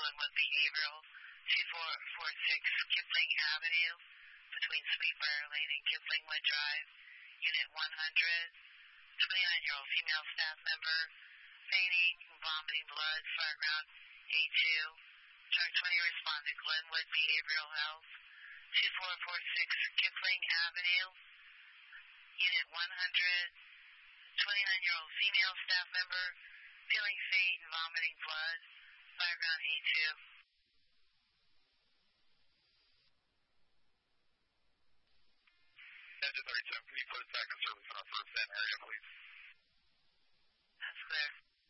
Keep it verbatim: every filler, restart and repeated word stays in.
Glenwood Behavioral, two four four six Kipling Avenue, between Sweetbriar Lane and Kiplingwood Drive, Unit one hundred. twenty-nine-year-old female staff member, fainting, vomiting blood, fireground A two. Truck twenty responded, Glenwood Behavioral Health, two four four six Kipling Avenue, Unit one hundred. twenty-nine-year-old female staff member, feeling faint and vomiting blood, fireground A two. Engine thirty-seven, can you put a second service in our first ten area, please? That's clear.